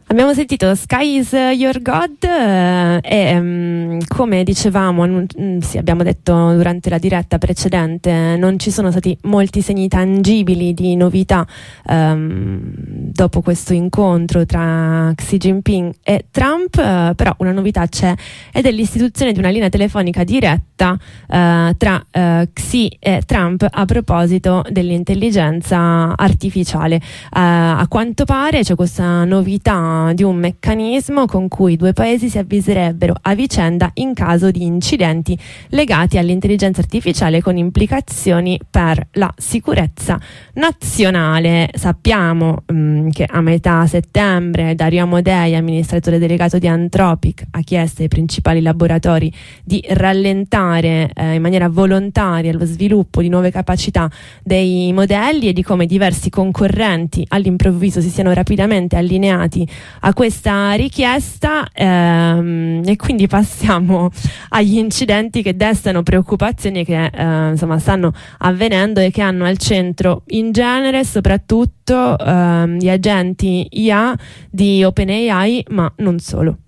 Abbiamo sentito Sky is Your God e come dicevamo, abbiamo detto durante la diretta precedente, non ci sono stati molti segni tangibili di novità dopo questo incontro tra Xi Jinping e Trump, però una novità c'è ed è l'istituzione di una linea telefonica diretta tra Xi e Trump a proposito dell'intelligenza artificiale. A quanto pare c'è questa novità di un meccanismo con cui i due paesi si avviserebbero a vicenda in caso di incidenti legati all'intelligenza artificiale con implicazioni per la sicurezza nazionale. Sappiamo che a metà settembre Dario Amodei, amministratore delegato di Anthropic, ha chiesto ai principali laboratori di rallentare in maniera volontaria lo sviluppo di nuove capacità dei modelli e di come diversi concorrenti all'improvviso si siano rapidamente allineati a questa richiesta, e quindi passiamo agli incidenti che destano preoccupazioni che insomma stanno avvenendo e che hanno al centro in genere soprattutto gli agenti IA di OpenAI, ma non solo.